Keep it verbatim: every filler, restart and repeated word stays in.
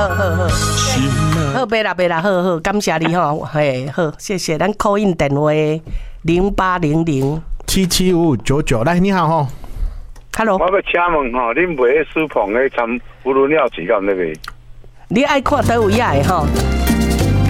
好好好，好别啦别啦，好好，感谢你吼，嘿好，谢谢，咱 call in 电话零八零零七七五五九九，来你好吼 ，Hello， 我要请问吼，恁卖苏鹏的参乌龙料子敢那边？ 你爱看倒位仔的吼？